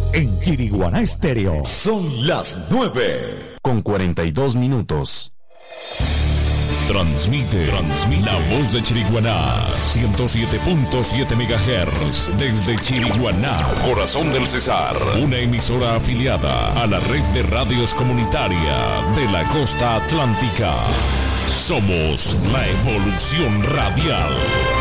en Chiriguaná Estéreo. Son las 9:42. Transmite la voz de Chiriguaná, 107.7 MHz, desde Chiriguaná, corazón del Cesar, una emisora afiliada a la red de radios comunitaria de la costa atlántica. Somos la evolución radial.